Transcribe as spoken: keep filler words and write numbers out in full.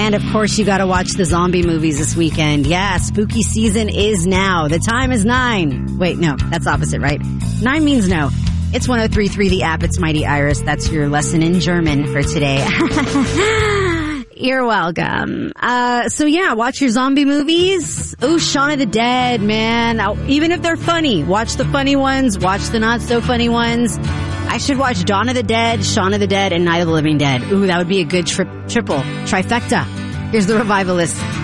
And, of course, you got to watch the zombie movies this weekend. Yeah, spooky season is now. The time is nine. Wait, no, that's opposite, right? Nine means no. It's one oh three point three, the app. It's Mighty Iris. That's your lesson in German for today. You're welcome. Uh, so yeah, watch your zombie movies. Oh, Shaun of the Dead, man. Even if they're funny, watch the funny ones, watch the not so funny ones. I should watch Dawn of the Dead, Shaun of the Dead, and Night of the Living Dead. Ooh, that would be a good tri- triple, trifecta. Here's the Revivalist.